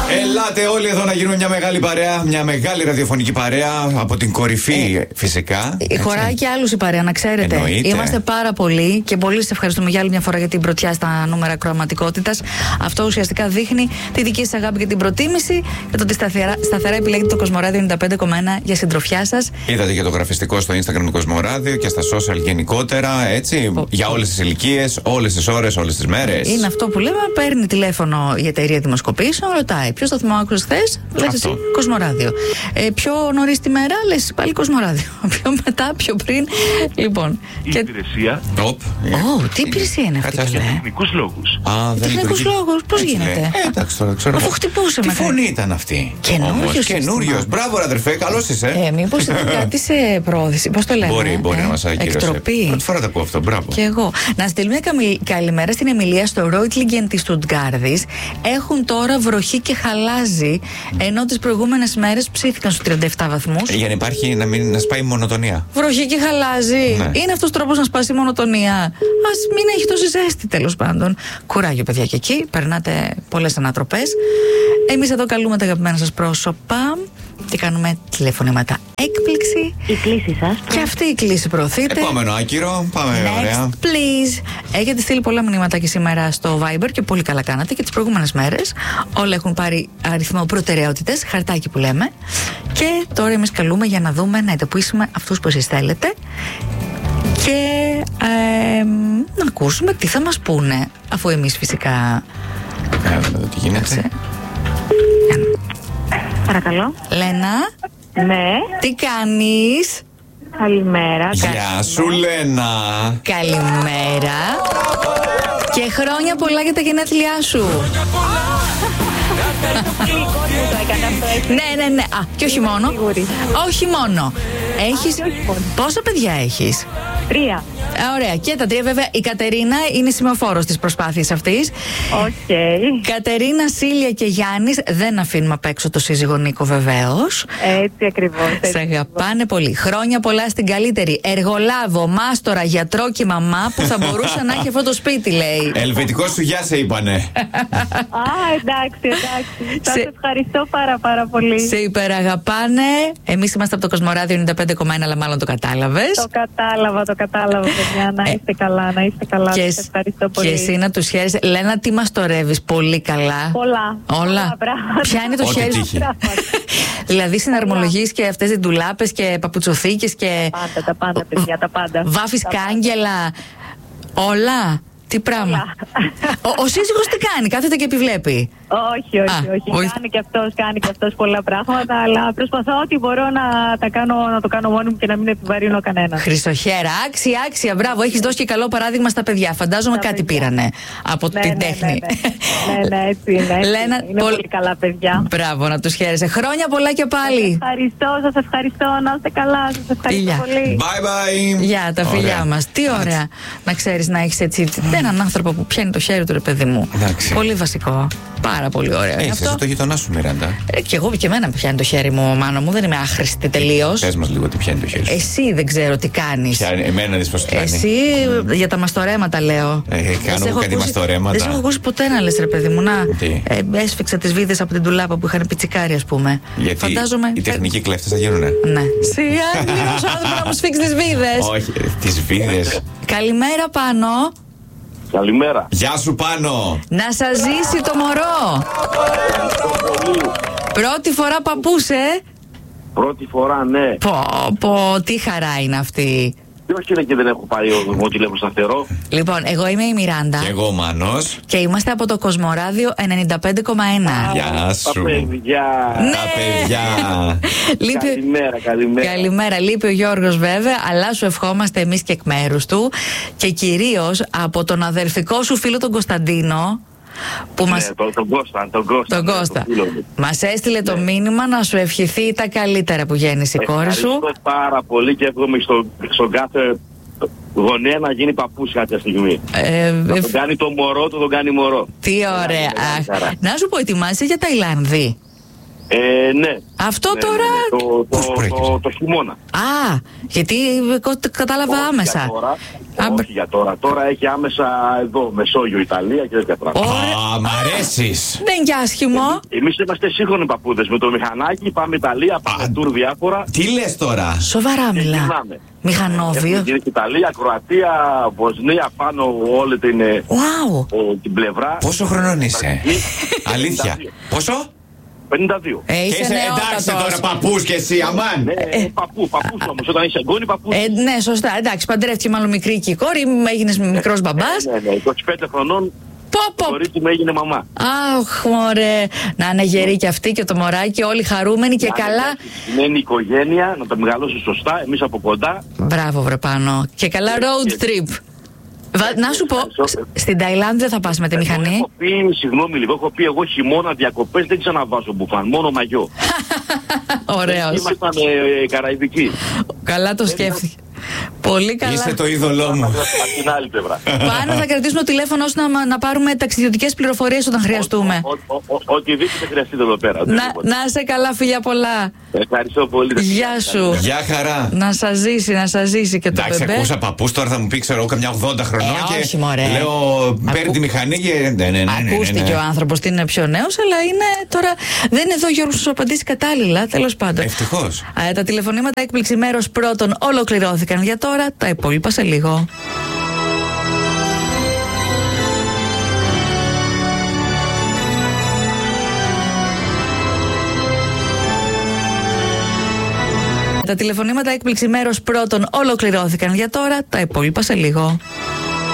Ελάτε όλοι εδώ να γίνουμε μια μεγάλη παρέα, μια μεγάλη ραδιοφωνική παρέα από την κορυφή φυσικά. Χωράει και άλλους η παρέα, να ξέρετε. Εννοείται. Είμαστε πάρα πολλοί και πολύ σας ευχαριστούμε για άλλη μια φορά για την πρωτιά στα νούμερα ακροαματικότητας. Αυτό ουσιαστικά δείχνει τη δική σας αγάπη και την προτίμηση για το ότι σταθερά επιλέγετε το Κοσμοράδιο 95,1 για συντροφιά σας. Είδατε και το γραφιστικό στο Instagram του Κοσμοράδιο και στα social γενικότερα, έτσι. Για όλες τις ηλικίες, όλες τις ώρες, όλες τις μέρες. Είναι αυτό που λέμε, παίρνει τηλέφωνο η εταιρεία δημοσκοπήσεων, ρωτάει ποιο σταθμό άκουσες χθες, λες εσύ Κοσμοράδιο. Πιο νωρίς τη μέρα, λες πάλι Κοσμοράδιο. Πιο μετά, πιο πριν. Λοιπόν. Η υπηρεσία. Τι υπηρεσία είναι αυτή? Για τεχνικούς λόγους. Τεχνικούς λόγους, πώς γίνεται? Εντάξει, τώρα ξέρω. Αφού χτυπούσε Τι μετά. φωνή ήταν αυτή? Καινούριος. Μπράβο, ρε αδερφέ, καλώς είσαι. Μήπως ήταν κάτι σε πρόθεση, πώς το λέμε? Μπορεί να μας ακύρωσε. Εκτροπή. Πρώτη φορά το ακούω αυτό, μπράβο. Και εγώ. Να στείλουμε μια καλημέρα στην Εμιλία στο Ρόιτλιγκεν της Στουτγκάρδης. Έχουν τώρα βροχή και χαλάζει, ενώ τις προηγούμενες μέρες ψήθηκαν στους 37 βαθμούς. Για να υπάρχει, να σπάει η μονοτονία. Βροχή και χαλάζει. Ναι. Είναι αυτός τρόπος να σπάσει η μονοτονία. Ας μην έχει τόση ζέστη, τέλος πάντων. Κουράγιο, παιδιά, και εκεί. Περνάτε πολλές ανατροπές. Εμείς εδώ καλούμε τα αγαπημένα σας πρόσωπα και κάνουμε τηλεφωνήματα έκπληξη. Η κλήση σας. Και αυτή η κλήση προωθείται. Επόμενο άκυρο, πάμε ωραία. Next, please. Έχετε στείλει πολλά μηνύματα και σήμερα στο Viber και πολύ καλά κάνατε και τις προηγούμενες μέρες. Όλα έχουν πάρει αριθμό προτεραιότητες, χαρτάκι που λέμε. Και τώρα εμείς καλούμε για να δούμε, να εντοπίσουμε αυτούς που εσείς θέλετε και να ακούσουμε τι θα μας πούνε, αφού εμείς φυσικά. Τι γίνεται. Παρακαλώ. Λένα. Ναι. Τι κάνεις? Καλημέρα. Γεια σου, Λένα. Καλημέρα. Και χρόνια πολλά για τα γενέθλιά σου. Ναι. Και όχι μόνο. Όχι μόνο. Έχεις. Πόσα παιδιά έχεις? 3. Ωραία, και τα 3 βέβαια. Η Κατερίνα είναι σημεοφόρος της προσπάθειας αυτής. Κατερίνα, Σίλια και Γιάννης. Δεν αφήνουμε απ' έξω το σύζυγο Νίκο, βεβαίως. Έτσι ακριβώς. Σε αγαπάνε πολύ. Χρόνια πολλά στην καλύτερη εργολάβο, μάστορα, γιατρό και μαμά που θα μπορούσε να έχει αυτό το σπίτι, λέει. Ελβετικό σου γεια σε είπανε. Εντάξει. Σας ευχαριστώ πάρα πολύ. Σε υπεραγαπάνε. Εμείς είμαστε από το Κοσμοράδιο 95,1, αλλά μάλλον το κατάλαβες. Το κατάλαβα, παιδιά. Να είστε καλά. Και, σας ευχαριστώ πολύ. Και εσύ να τους χαίρεσαι. Λένα, τι μαστορεύεις? Πολύ καλά. Όλα. Ποια είναι το χέρι σου? Δηλαδή συναρμολογείς και αυτές τις ντουλάπες και παπουτσοθήκες και. Τα πάντα, παιδιά, τα πάντα. Βάφεις κάγκελα. Όλα. Τι πράγμα. Ο σύζυγος τι κάνει? Κάθεται και επιβλέπει? Όχι. Κάνει και αυτός πολλά πράγματα, αλλά προσπαθώ ό,τι μπορώ να το κάνω μόνη μου και να μην επιβαρύνω κανένα. Χρυσοχέρα, άξια, μπράβο. Έχεις δώσει και καλό παράδειγμα στα παιδιά. Φαντάζομαι κάτι πήρανε από την τέχνη. Ναι, έτσι είναι. Λένα, είναι πολύ καλά παιδιά. Μπράβο, να τους χαίρεσαι. Χρόνια πολλά και πάλι. Σας ευχαριστώ. Να είστε καλά. Σας ευχαριστώ πολύ. Bye. Γεια, τα φιλιά μας. Τι ωραία να ξέρεις να έχεις έτσι έναν άνθρωπο που πιάνει το χέρι του, ρε παιδί μου. Πολύ βασικό. Πάρα πολύ ωραίο. Είσαι το γειτονά σου, Μιράντα. Και εγώ και εμένα πιάνει το χέρι μου, μάνα μου. Δεν είμαι άχρηστη τελείως. Πες μας λίγο τι πιάνει το χέρι σου. Εσύ δεν ξέρω τι κάνεις. Εμένα δεις πώς το κάνει. Εσύ για τα μαστορέματα λέω. Κάνω κάτι μαστορέματα. Δεν σε έχω ακούσει ποτέ να λες, ρε παιδί μου. Έσφιξα τις βίδες από την τουλάπα που είχαν πιτσικάρει, ας πούμε. Γιατί φαντάζομαι. Οι τεχνικοί κλέφτες θα γίνουνε. Ναι. Σιγά, λίγος άνθρωπο να μου σφίξει τις βίδες. Όχι, τις βίδες. Καλημέρα, Πάνο. Καλημέρα. Γεια σου, Πάνο. Να σας ζήσει το μωρό. Πρώτη φορά παππούσε. Πρώτη φορά, ναι. Τι χαρά είναι αυτή. Ποιος είναι και δεν έχω πάρει εγώ τηλέφωνο σταθερό? Λοιπόν, εγώ είμαι η Μιράντα. Και εγώ ο Μάνος. Και είμαστε από το Κοσμοράδιο 95,1. Γεια σου. Τα παιδιά. Καλημέρα. Λείπει ο Γιώργος βέβαια, αλλά σου ευχόμαστε εμείς και εκ μέρους του. Και κυρίως από τον αδερφικό σου φίλο τον Κωνσταντίνο. Που τον Κώστα. Μας έστειλε το μήνυμα να σου ευχηθεί τα καλύτερα που γέννησε η κόρη σου. Ευχαριστώ πάρα πολύ και εύχομαι στον κάθε γονέα να γίνει παππούς κάποια στιγμή. Να τον κάνει το μωρό του, τον κάνει μωρό. Τι ωραία. Να σου πω, ετοιμάσαι για Ταϊλάνδη? Ναι. Αυτό τώρα. Το χειμώνα. Γιατί κατάλαβα άμεσα. Όχι για τώρα. Τώρα έχει άμεσα εδώ Μεσόγειο, Ιταλία και τέτοια πράγματα. Μ' αρέσεις. Δεν είναι και άσχημο. Εμείς είμαστε σύγχρονοι παππούδες. Με το μηχανάκι πάμε Ιταλία, πάμε τουρ διάφορα. Τι λες τώρα? Σοβαρά μιλά. Μηχανόβιο. Έχουμε Ιταλία, Κροατία, Βοσνία, πάνω όλη την πλευρά. Πόσο χρονών είσαι? Αλήθεια. Πόσο? 52. Είσαι εντάξει τώρα παππούς και εσύ, αμάν. Ναι, παππούς όμως. Όταν είσαι εγγόνι, παππούς. Ναι, σωστά. Εντάξει, παντρεύτηκε μάλλον μικρή και η κόρη, έγινες μικρός μπαμπάς. Ναι, 25 χρονών. Το κορίτσι μου έγινε μαμά. Αχ, μωρέ. Να είναι γερή και αυτή και το μωράκι, όλοι χαρούμενοι και καλά. Είναι η οικογένεια, να τα μεγαλώσει σωστά, εμείς από κοντά. Μπράβο, βρε πάνω. Και καλά road trip. Να σου πω, στην Ταϊλάνδη δεν θα πας με τη μηχανή? Έχω πει, συγγνώμη λίγο, έχω πει εγώ χειμώνα διακοπές δεν ξαναβάζω μπουφάν, μόνο μαγιό. Ωραίος. Ήμασταν καραϊβικοί. Καλά το σκέφτηκε. Πολύ καλά. Είσαι το είδωλό μου. Από την άλλη πλευρά. Πάνω θα κρατήσουμε το τηλέφωνο ώστε να πάρουμε ταξιδιωτικές πληροφορίες όταν χρειαστούμε. Οτιδήποτε χρειαστείτε εδώ πέρα. Να είσαι καλά, φιλιά πολλά. Ευχαριστώ πολύ. Γεια σου. Γεια χαρά. Να σας ζήσει και το εντάξει, μπεμπέ. ακούσα παππούς, τώρα θα μου πει ξέρω καμιά 80 χρονών όχι, μωρέ. λέω παίρνει τη μηχανή και ακούστηκε ο άνθρωπος ότι είναι πιο νέος, αλλά είναι τώρα δεν είναι εδώ Γιώργος να σου απαντήσει κατάλληλα, τέλος πάντων. Ευτυχώς. Τα τηλεφωνήματα έκπληξη μέρος πρώτον ολοκληρώθηκαν για τώρα, τα υπόλοιπα σε λίγο. Τα τηλεφωνήματα έκπληξη μέρος πρώτον ολοκληρώθηκαν για τώρα, τα υπόλοιπα σε λίγο.